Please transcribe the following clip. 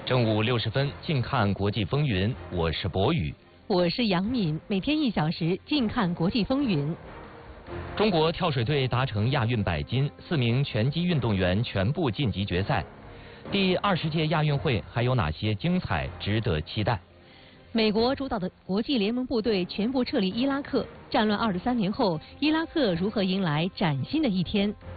正午60分，近看国际风云，我是博宇， 我是杨敏，每天1小时，近看国际风云。 中国跳水队达成亚运100金，4名拳击运动员全部晋级决赛。第20届亚运会还有哪些精彩值得期待？ 美国主导的国际联盟部队全部撤离伊拉克，战乱23年后，伊拉克如何迎来崭新的一天？